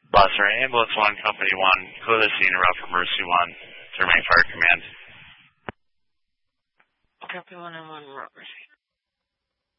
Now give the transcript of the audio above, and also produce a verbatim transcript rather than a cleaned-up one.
Boston Ambulance one, Company one, clear the scene route for Mercy one to remain fire command. Company one and one, Mercy.